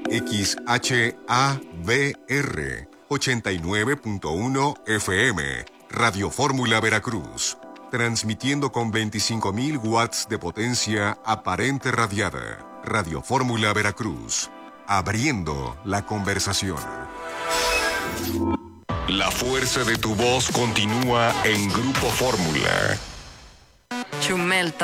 XHABR 89.1 FM, Radio Fórmula Veracruz, transmitiendo con 25.000 watts de potencia aparente radiada. Radio Fórmula Veracruz, abriendo la conversación. La fuerza de tu voz continúa en Grupo Fórmula. Chumel